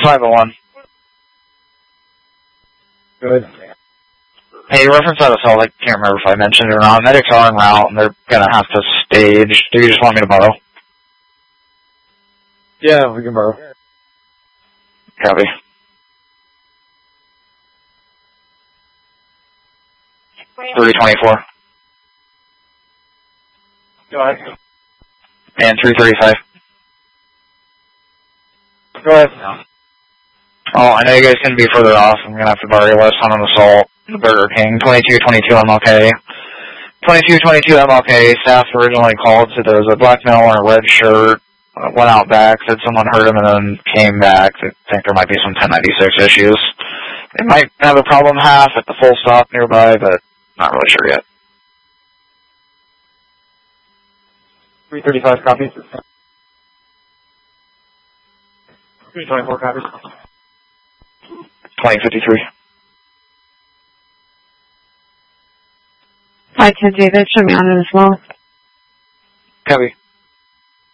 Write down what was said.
501. Good. Hey, reference out assault, I can't remember if I mentioned it or not. Medics are en route, and they're gonna have to stage. Do you just want me to borrow? Yeah, we can borrow. Copy. $324. Go ahead. And $335. Go ahead. Oh, I know you guys can be further off. I'm gonna have to borrow your list on an assault. The Burger King. 2222 MLK. 2222 MLK. Staff originally called, said there was a black male in a red shirt. Went out back, said someone heard him, and then came back. They think there might be some 1096 issues. They might have a problem half at the full stop nearby, but not really sure yet. 335 copies. 324 copies. 2053. 510 David, show me on it as well. Copy.